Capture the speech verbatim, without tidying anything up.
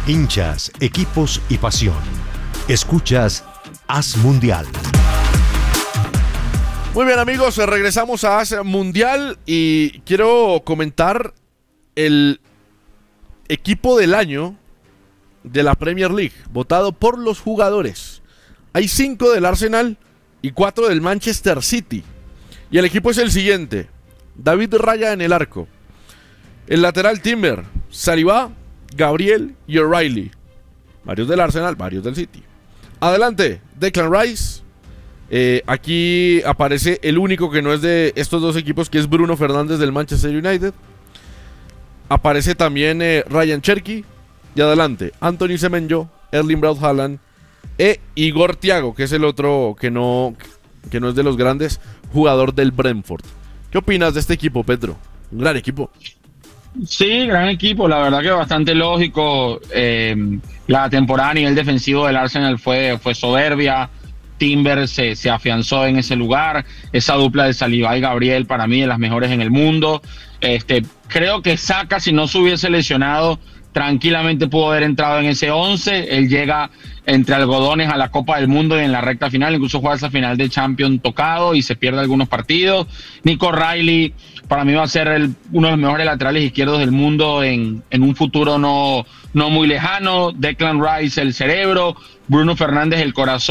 Hinchas, equipos y pasión. Escuchas Haz Mundial. Muy bien, amigos, regresamos a Haz Mundial y quiero comentar el equipo del año de la Premier League, votado por los jugadores. Hay cinco del Arsenal y cuatro del Manchester City. Y el equipo es el siguiente: David Raya en el arco, el lateral Timber, Saliba, Gabriel y O'Reilly. Varios del Arsenal, varios del City. Adelante, Declan Rice. Eh, aquí aparece el único que no es de estos dos equipos, que es Bruno Fernández del Manchester United. Aparece también eh, Ryan Cherky. Y adelante, Anthony Semenyo, Erling Braut Haaland e Igor Thiago, que es el otro que no, que no es de los grandes, jugador del Brentford. ¿Qué opinas de este equipo, Pedro? Un gran equipo. Sí, gran equipo, la verdad que bastante lógico. Eh, la temporada a nivel defensivo del Arsenal fue, fue soberbia. Timber se, se afianzó en ese lugar. Esa dupla de Saliba y Gabriel, para mí, de las mejores en el mundo. Este, creo que Saka, si no se hubiese lesionado, tranquilamente pudo haber entrado en ese once. Él llega entre algodones a la Copa del Mundo y en la recta final, incluso juega esa final de Champions tocado y se pierde algunos partidos. Nico O'Reilly para mí va a ser el, uno de los mejores laterales izquierdos del mundo en, en un futuro no, no muy lejano. Declan Rice el cerebro, Bruno Fernández el corazón.